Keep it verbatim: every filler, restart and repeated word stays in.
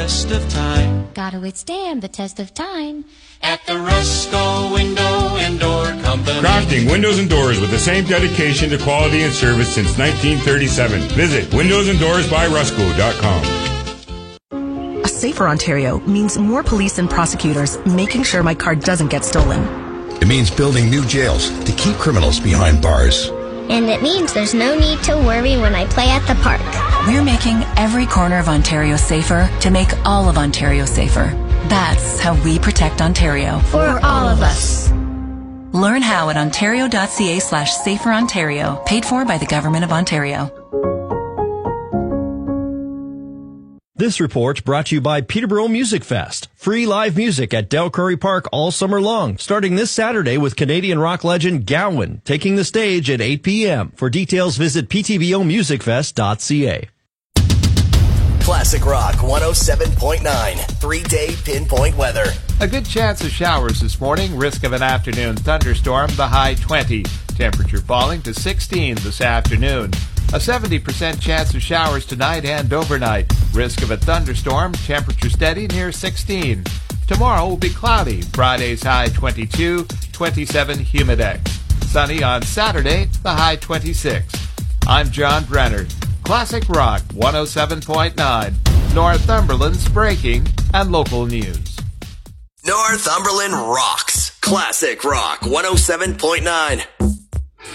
test of time. Gotta withstand the test of time. At the Rusco Window and Door Company. Crafting windows and doors with the same dedication to quality and service since nineteen thirty-seven. Visit windows and doors by rusco dot com. A safer Ontario means more police and prosecutors making sure my car doesn't get stolen. It means building new jails to keep criminals behind bars. And it means there's no need to worry when I play at the park. We're making every corner of Ontario safer to make all of Ontario safer. That's how we protect Ontario. For all of us. Learn how at ontario.ca slash safer Ontario. Paid for by the Government of Ontario. This report brought to you by Peterborough Music Fest. Free live music at Del Curry Park all summer long, starting this Saturday with Canadian rock legend Gowan taking the stage at eight p.m. For details, visit p t b o music fest dot c a. Classic Rock one oh seven point nine. Three-day pinpoint weather. A good chance of showers this morning. Risk of an afternoon thunderstorm. The high twenty. Temperature falling to sixteen this afternoon. A seventy percent chance of showers tonight and overnight. Risk of a thunderstorm. Temperature steady near sixteen. Tomorrow will be cloudy. Friday's high twenty-two. twenty-seven humidex. Sunny on Saturday. The high twenty-six. I'm John Brenner. Classic Rock one oh seven point nine. Northumberland's breaking and local news. Northumberland rocks. Classic Rock one oh seven point nine.